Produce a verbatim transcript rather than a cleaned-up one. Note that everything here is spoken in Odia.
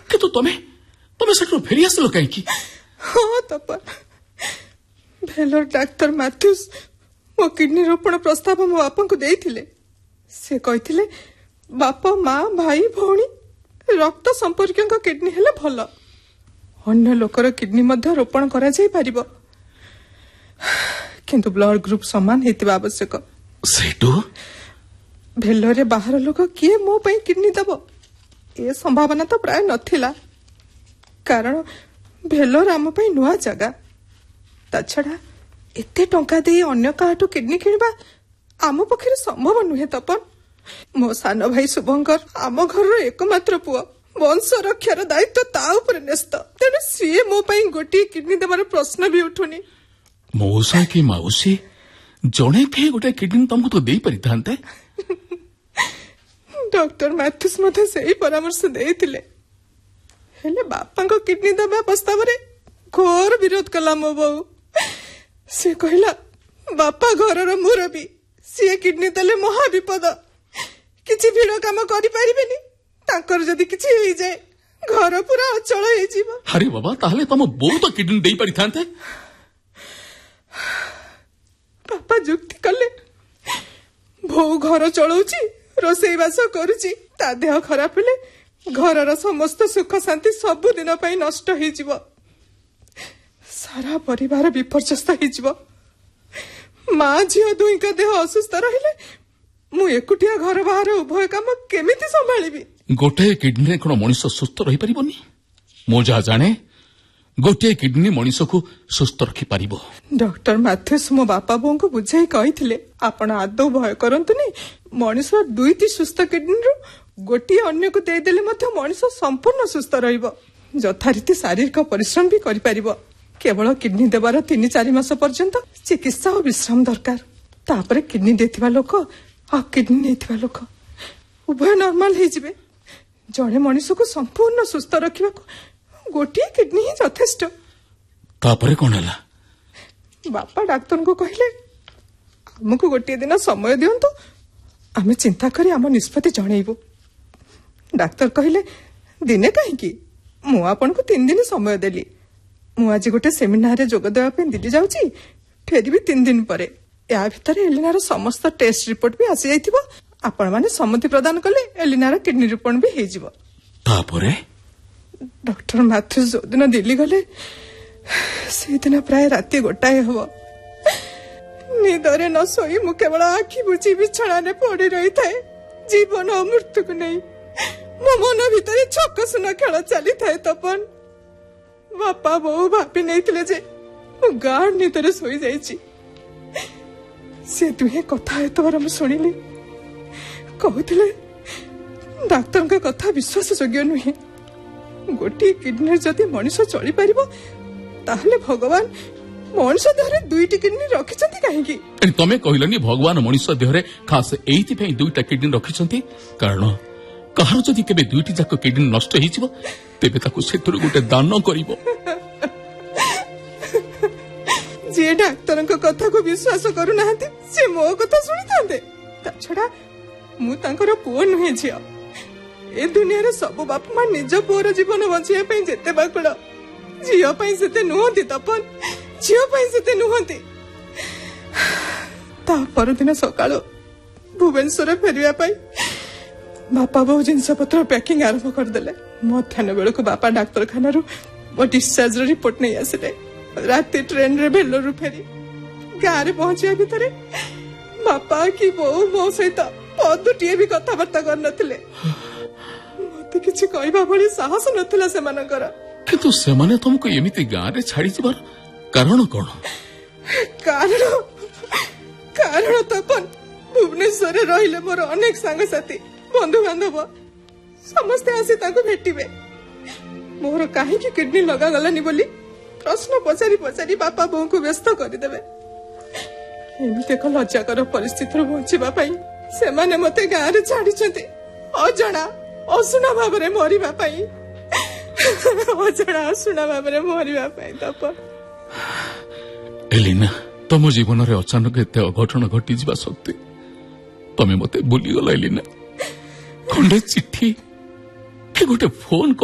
କିନ୍ତୁ ତମେ ତମେ ସେଠୁ ଫେରି ଆସିଲ କାହିଁକି? ହଁ ତପନ, ଭେଲୋର ଡାକ୍ତର ମାଥ୍ୟୁସ ମୋ କିଡନୀ ରୋପଣ ପ୍ରସ୍ତାବ ମୋ ବାପାଙ୍କୁ ଦେଇଥିଲେ। ସେ କହିଥିଲେ ବାପା, ମା, ଭାଇ, ଭଉଣୀ, ରକ୍ତ ସମ୍ପର୍କୀୟଙ୍କ କିଡନୀ ହେଲେ ଭଲ, ଅନ୍ୟ ଲୋକର କିଡନୀ ମଧ୍ୟ ରୋପଣ କରାଯାଇ ପାରିବ, କିନ୍ତୁ ବ୍ଲଡ ଗ୍ରୁପ ସମାନ ହେଇଥିବା ଆବଶ୍ୟକ। ସେଇଠୁ ଭେଲୋରରେ ବାହାର ଲୋକ କିଏ ମୋ ପାଇଁ କିଡନୀ ଦବ ଏ ସମ୍ଭାବନା ତ ପ୍ରାୟ ନଥିଲା, କାରଣ ଭେଲୋର ଆମ ପାଇଁ ନୂଆ ଜାଗା। ତା ଛଡା ଏତେ ଟଙ୍କା ଦେଇ ଅନ୍ୟ କାହାଠୁ କିଡନୀ କିଣିବା ଆମ ପକ୍ଷରେ ସମ୍ଭବ ନୁହେଁ ତପନ। ମୋ ସାନ ଭାଇ ଶୁଭଙ୍କର ଆମ ଘରର ଏକମାତ୍ର ପୁଅ, ବଂଶ ରକ୍ଷାର ଦାୟିତ୍ୱ ତା ଉପରେ ନ୍ୟସ୍ତ, ତେଣୁ ସିଏ ମୋ ପାଇଁ ଗୋଟିଏ କିଡନୀ ଦେବାର ପ୍ରଶ୍ନ ବି ଉଠୁନି। ମଉସା କି ମାଉସୀ ଜଣେ କେହି ଗୋଟେ କିଡନୀ ତମକୁ ତ ଦେଇପାରିଥାନ୍ତେ। ଡକ୍ଟର ମାଥ୍ୟୁସ ମଧ୍ୟ ସେଇ ପରାମର୍ଶ ଦେଇଥିଲେ, ହେଲେ ବାପାଙ୍କ କିଡନୀ ଦେବା ପ୍ରସ୍ତାବରେ ଘୋର ବିରୋଧ କଲା ମୋ ବୋଉ। ସେ କହିଲା ବାପା ଘରର ମୁରବୀ, ସିଏ କିଡନୀ ଦେଲେ ମହା ବିପଦ, କିଛି ଭିଡ଼ କାମ କରିପାରିବେନି, ତାଙ୍କର ଯଦି କିଛି ହେଇଯାଏ ଘର ପୁରା ଅଚଳ ହେଇଯିବ। ଆରେ ବାବା, ତାହେଲେ ତମ ବୋଉ ତ କିଡନୀ ଦେଇ ପାରିଥାନ୍ତେ। ବାପା ଯୁକ୍ତି କଲେ, ବୋଉ ଘର ଚଳଉଛି, ରୋଷେଇବାସ କରୁଛି, ତା ଦେହ ଖରାପ ହେଲେ ଘରର ସମସ୍ତ ସୁଖ ଶାନ୍ତି ସବୁଦିନ ପାଇଁ ନଷ୍ଟ ହେଇଯିବ, ସାରା ପରିବାର ବିପର୍ଯ୍ୟସ୍ତ ହେଇଯିବ। ମା ଝିଅ ଦୁଇଙ୍କ ଦେହ ଅସୁସ୍ଥ ରହିଲେ ମୁଁ ଏକୁଟିଆ ଘର ବାହାର ଉଭୟ କାମ କେମିତି ସମ୍ଭାଳିବି? ଗୋଟିଏ କିଡନୀରେ କଣ ମଣିଷ ସୁସ୍ଥ ରହିପାରିବନି? ମୁଁ ଯାହା ଜାଣେ ଗୋଟିଏ କିଡନୀ ମଣିଷକୁ ସୁସ୍ଥ ରଖିପାରିବ। ଡକ୍ଟର ମାଥ୍ୟୁସ ମୋ ବାପା ବୋଉଙ୍କୁ ବୁଝାଇ କହିଥିଲେ, ଆପଣ ଆଦୌ ଭୟ କରନ୍ତୁନି, ମଣିଷର ଦୁଇଟି ସୁସ୍ଥ କିଡନୀରୁ ଗୋଟିଏ ଅନ୍ୟକୁ ଦେଇଦେଲେ ମଧ୍ୟ ମଣିଷ ସମ୍ପୂର୍ଣ୍ଣ ସୁସ୍ଥ ରହିବ, ଯଥାରୀତି ଶାରୀରିକ ପରିଶ୍ରମ ବି କରିପାରିବ। କେବଳ କିଡନୀ ଦେବାର ତିନି ଚାରି ମାସ ପର୍ଯ୍ୟନ୍ତ ଚିକିତ୍ସା ଓ ବିଶ୍ରାମ ଦରକାର। ତାପରେ କିଡନୀ ଦେଇଥିବା ଲୋକ ଆଉ କିଡନୀ ନେଇଥିବା ଲୋକ ଉଭୟ ନର୍ମାଲ ହେଇଯିବେ। ଜଣେ ମଣିଷକୁ ସମ୍ପୂର୍ଣ୍ଣ ସୁସ୍ଥ ରଖିବାକୁ ଗୋଟିଏ କିଡନୀ ହିଁ ଯଥେଷ୍ଟ। ତାପରେ କଣ ହେଲା? ବାପା ଡାକ୍ତରଙ୍କୁ କହିଲେ ଆମକୁ ଗୋଟିଏ ଦିନ ସମୟ ଦିଅନ୍ତୁ, ଆମେ ଚିନ୍ତା କରି ଆମ ନିଷ୍ପତ୍ତି ଜଣେଇବୁ। ଡାକ୍ତର କହିଲେ ଦିନେ କାହିଁକି, ମୁଁ ଆପଣଙ୍କୁ ତିନି ଦିନ ସମୟ ଦେଲି। ମୁଁ ଆଜି ଗୋଟେ ସେମିନାରରେ ଯୋଗ ଦେବା ପାଇଁ ଦିଲ୍ଲୀ ଯାଉଛି, ଫେରିବି ତିନି ଦିନ ପରେ। ୟା ଭିତରେ ଏଲିନାର ସମସ୍ତ ଟେଷ୍ଟ ରିପୋର୍ଟ ବି ଆସିଯାଇଥିବ। ଆପଣମାନେ ସମ୍ମତି ପ୍ରଦାନ କଲେ ଏଲିନାର କିଡନୀ ରୋପଣ ବି ହେଇଯିବ। ତାପରେ ଡକ୍ଟର ମାଥ୍ୟୁସ ଯୋଉଦିନ ଦିଲ୍ଲୀ ଗଲେ ସେଇଦିନ ପ୍ରାୟ ରାତି ଗୋଟାଏ ହବ। ନିଦରେ ନ ଶୋଇ ମୁଁ କେବଳ ଆଖି ବୁଝି ବିଛଣାରେ ପଡି ରହିଥାଏ। ଜୀବନ ଓ ମୃତ୍ୟୁକୁ ନେଇ ମୋ ମନ ଭିତରେ ଛକ ସୁନ ଖେଳ ଚାଲିଥାଏ। ତପନ, ବାପା ବୋଉ ଭାବି ନେଇଥିଲେ ଯେ ମୁଁ ଗାଢ ନିଦରେ ଶୋଇଯାଇଛି। ସେ ଦୁହେଁ କଥା ହେଉଥିବାର ମୁଁ ଶୁଣିଲି। କହୁଥିଲେ ଡାକ୍ତରଙ୍କ କଥା ବିଶ୍ୱାସ ଯୋଗ୍ୟ ନୁହେଁ, ଗୋଟିଏ କିଡନୀ ଯଦି ମଣିଷ ଚଳିପାରିବ ତାହେଲେ ଭଗବାନ ମଣିଷ ଦେହରେ ଦୁଇଟି କିଡନୀ ରଖିଛନ୍ତି କାହିଁକି? ତମେ କହିଲନି ଭଗବାନ ମଣିଷ ଦେହରେ ଖାସ ଏଇଥିପାଇଁ ଦୁଇଟା କିଡନୀ ରଖିଛନ୍ତି, କାରଣ କାହାର ଯଦି କେବେ ଦୁଇଟି ଯାକ କିଡନୀ ନଷ୍ଟ ହେଇଯିବ ତେବେ ତାକୁ ସେଥିରୁ ଗୋଟେ ଦାନ କରିବ। ଯିଏ ଡାକ୍ତରଙ୍କ କଥାକୁ ବିଶ୍ୱାସ କରୁନାହାନ୍ତି ସେ ମୋ କଥା ଶୁଣିଥାନ୍ତେ। ତା ଛଡା ମୁଁ ତାଙ୍କର ପୁଅ ନୁହେଁ, ଝିଅ। ଏ ଦୁନିଆରେ ସବୁ ବାପା ମା ନିଜ ପୁଅର ଜୀବନ ବଞ୍ଚିବା ପାଇଁ ଯେତେ ବାକୁଳ, ଝିଅ ପାଇଁ ସେତେ ନୁହନ୍ତି। ତପନ, ଝିଅ ପାଇଁ ସେତେ ନୁହନ୍ତି। ତା ପରଦିନ ସକାଳୁ ଭୁବନେଶ୍ୱର ଫେରିବା ପାଇଁ ବାପା ବୋଉ ଜିନିଷ ପତ୍ର ପ୍ୟାକିଂ ଆରମ୍ଭ କରିଦେଲେ। ମଧ୍ୟାହ୍ନ ବେଳକୁ ବାପା ଡାକ୍ତରଖାନାରୁ ମୋ ଡିସଚାର୍ଜର ରିପୋର୍ଟ ନେଇ ଆସିଲେ। ରାତି ଟ୍ରେନରେ ଭେଲୋରରୁ ଫେରି ଗାଁରେ ପହଞ୍ଚିବା ଭିତରେ ବାପା କି ବୋଉ ମୋ ସହିତ ପଦଟିଏ ବି କଥାବାର୍ତ୍ତା କରିନଥିଲେ। ମତେ କିଛି କହିବା ଭଳି ସାହସ ନଥିଲା ସେମାନଙ୍କର। କିନ୍ତୁ ସେମାନେ ତମକୁ ଏମିତି ଗାଁରେ ଛାଡିଯିବାର କାରଣ କଣ? କାରଣ କାରଣ ତପନ, ଭୁବନେଶ୍ୱରରେ ରହିଲେ ମୋର ଅନେକ ସାଙ୍ଗସାଥି ବନ୍ଧୁବାନ୍ଧବ ସମସ୍ତେ ଆସି ତାଙ୍କୁ ଭେଟିବେ। ମୋର କାହିଁକି କିଡନୀ ଲଗାଗଲାନି ବୋଲି ପ୍ରଶ୍ନ ପଚାରି ପଚାରି ବାପା ବୋଉଙ୍କୁ ବ୍ୟସ୍ତ କରିଦେବେ। ଏମିତି ଏକ ଲଜ୍ଜାକର ପରିସ୍ଥିତିରୁ ବଞ୍ଚିବା ପାଇଁ ସେମାନେ ମତେ ଗାଁରେ ଛାଡିଛନ୍ତି, ଅଜଣା ଅଶୁଣା ଭାବରେ ମରିବା ପାଇଁ। ଅଜଣା ଅଶୁଣା ଭାବରେ ମରିବା ପାଇଁ। ତପନ, ଏଲିନା, ତମ ଜୀବନରେ ଅଚାନକ ଏତେ ଅଘଟଣ ଘଟିଯିବା ସତ୍ତ୍ୱେ ତମେ ମତେ ଭୁଲିଗଲ ଏଲିନା। ଖଣ୍ଡେ ଚିଠି କି ଗୋଟେ ଫୋନ